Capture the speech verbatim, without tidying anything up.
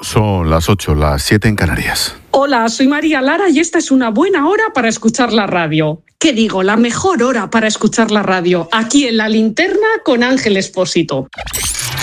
Son las ocho, las siete en Canarias. Hola, soy María Lara y esta es una buena hora para escuchar la radio. ¿Qué digo? La mejor hora para escuchar la radio, aquí en La Linterna con Ángel Expósito.